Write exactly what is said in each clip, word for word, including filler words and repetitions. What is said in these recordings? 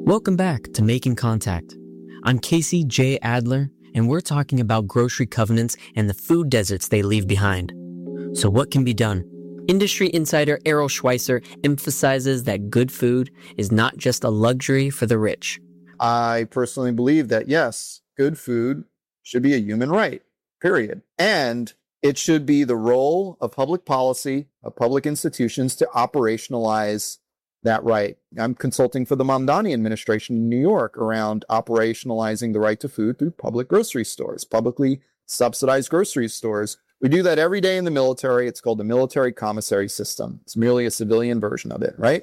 Welcome back to Making Contact. I'm Casey J. Adler, and we're talking about grocery covenants and the food deserts they leave behind. So what can be done? Industry insider Errol Schweitzer emphasizes that good food is not just a luxury for the rich. I personally believe that, yes, good food should be a human right, period. And it should be the role of public policy, of public institutions to operationalize that right. I'm consulting for the Mamdani administration in New York around operationalizing the right to food through public grocery stores, publicly subsidized grocery stores. We do that every day in the military. It's called the military commissary system. It's merely a civilian version of it, right?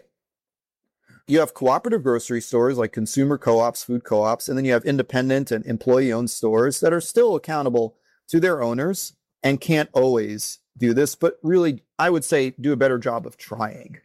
You have cooperative grocery stores like consumer co-ops, food co-ops, and then you have independent and employee-owned stores that are still accountable to their owners and can't always do this, but really, I would say, do a better job of trying.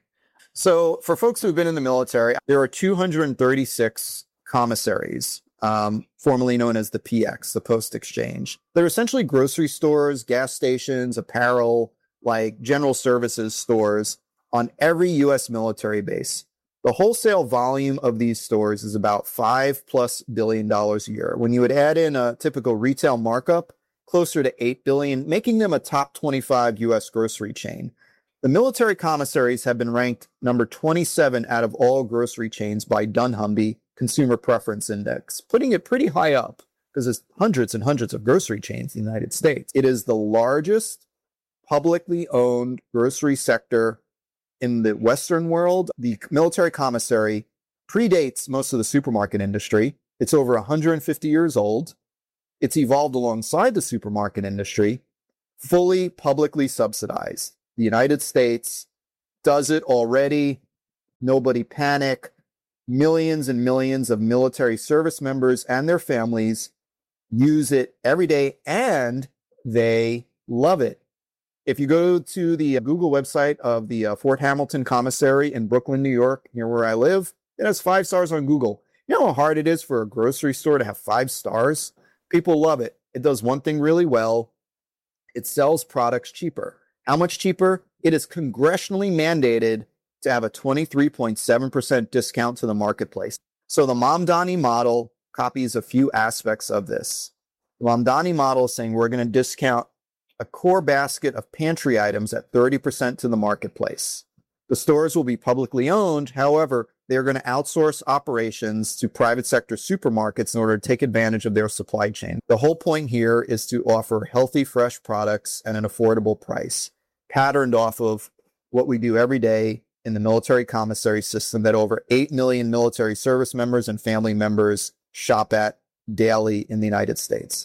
So for folks who've been in the military, there are two hundred thirty-six commissaries, um, formerly known as the P X, the Post Exchange. They're essentially grocery stores, gas stations, apparel, like general services stores on every U S military base. The wholesale volume of these stores is about five plus billion dollars a year. When you would add in a typical retail markup, closer to eight billion, making them a top twenty-five U S grocery chain. The military commissaries have been ranked number twenty-seven out of all grocery chains by Dunnhumby Consumer Preference Index, putting it pretty high up because there's hundreds and hundreds of grocery chains in the United States. It is the largest publicly owned grocery sector in the Western world. The military commissary predates most of the supermarket industry. It's over one hundred fifty years old. It's evolved alongside the supermarket industry, fully publicly subsidized. The United States does it already. Nobody panic. Millions and millions of military service members and their families use it every day, and they love it. If you go to the Google website of the uh, Fort Hamilton Commissary in Brooklyn, New York, near where I live, it has five stars on Google. You know how hard it is for a grocery store to have five stars? People love it. It does one thing really well. It sells products cheaper. How much cheaper? It is congressionally mandated to have a twenty-three point seven percent discount to the marketplace. So the Mamdani model copies a few aspects of this. The Mamdani model is saying we're going to discount a core basket of pantry items at thirty percent to the marketplace. The stores will be publicly owned. However, they're going to outsource operations to private sector supermarkets in order to take advantage of their supply chain. The whole point here is to offer healthy, fresh products at an affordable price, patterned off of what we do every day in the military commissary system that over eight million military service members and family members shop at daily in the United States.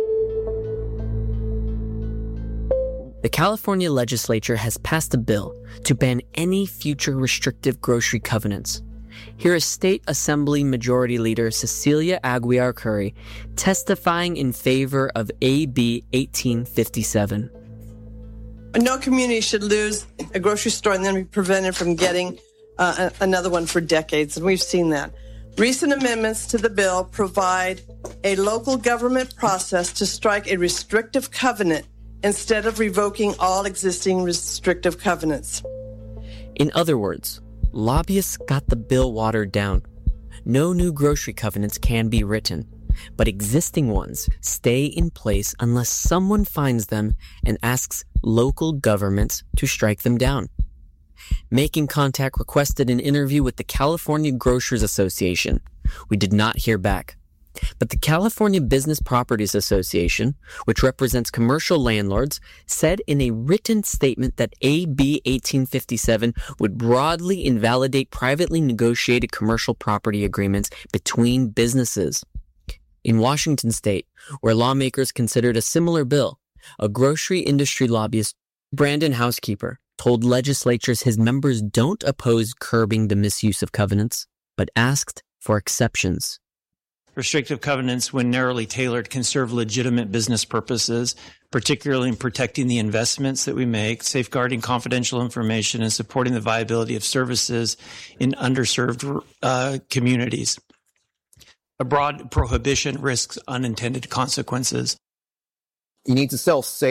The California legislature has passed a bill to ban any future restrictive grocery covenants. Here is State Assembly Majority Leader Cecilia Aguiar Curry testifying in favor of A B eighteen fifty-seven. No community should lose a grocery store and then be prevented from getting uh, another one for decades, and we've seen that. Recent amendments to the bill provide a local government process to strike a restrictive covenant instead of revoking all existing restrictive covenants. In other words, lobbyists got the bill watered down. No new grocery covenants can be written, but existing ones stay in place unless someone finds them and asks local governments to strike them down. Making Contact requested an interview with the California Grocers Association. We did not hear back. But the California Business Properties Association, which represents commercial landlords, said in a written statement that A B eighteen fifty-seven would broadly invalidate privately negotiated commercial property agreements between businesses. In Washington state, where lawmakers considered a similar bill, a grocery industry lobbyist, Brandon Housekeeper, told legislatures his members don't oppose curbing the misuse of covenants, but asked for exceptions. Restrictive covenants, when narrowly tailored, can serve legitimate business purposes, particularly in protecting the investments that we make, safeguarding confidential information, and supporting the viability of services in underserved uh, communities. A broad prohibition risks unintended consequences. You need to sell safe,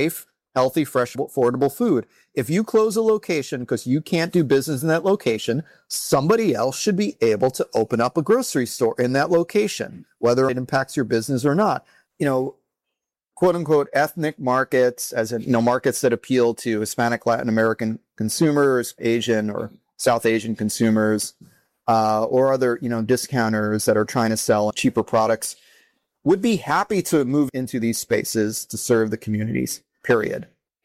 healthy, fresh, affordable food. If you close a location because you can't do business in that location, somebody else should be able to open up a grocery store in that location, whether it impacts your business or not. You know, quote unquote, ethnic markets, as in, you know, markets that appeal to Hispanic, Latin American consumers, Asian or South Asian consumers, uh, or other, you know, discounters that are trying to sell cheaper products, would be happy to move into these spaces to serve the communities, period.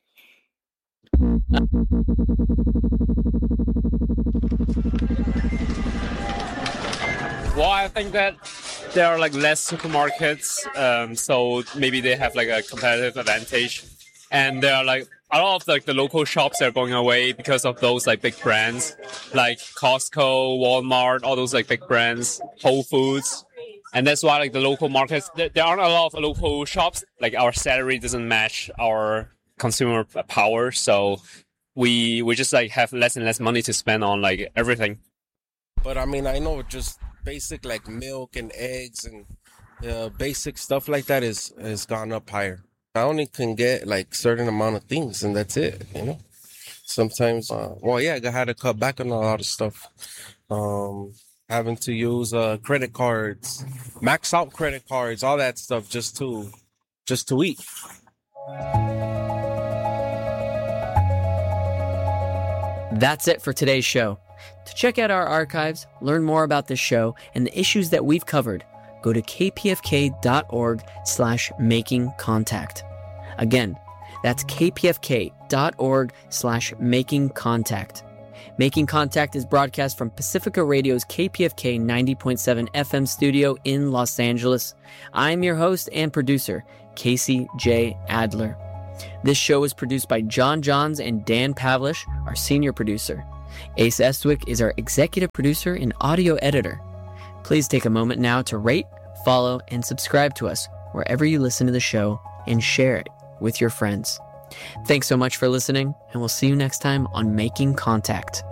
Well, I think that there are like less supermarkets, um, so maybe they have like a competitive advantage. And there are like a lot of like the local shops that are going away because of those like big brands, like Costco, Walmart, all those like big brands, Whole Foods. And that's why like the local markets, there, there aren't a lot of local shops. Like our salary doesn't match our consumer power, so we we just like have less and less money to spend on like everything. But I mean, I know just basic like milk and eggs and uh, basic stuff like that is has gone up higher. I only can get like certain amount of things, and that's it. You know, sometimes, uh, well, yeah, I had to cut back on a lot of stuff. Um, having to use uh, credit cards, max out credit cards, all that stuff just to just to eat. That's it for today's show. To check out our archives, learn more about this show and the issues that we've covered, go to kpfk.org slash making contact. Again, that's kpfk.org slash making contact. Making Contact is broadcast from Pacifica Radio's K P F K ninety point seven F M studio in Los Angeles. I'm your host and producer, Casey J. Adler. This show is produced by John Johns and Dan Pavlish, our senior producer. Ace Estwick is our executive producer and audio editor. Please take a moment now to rate, follow, and subscribe to us wherever you listen to the show and share it with your friends. Thanks so much for listening, and we'll see you next time on Making Contact.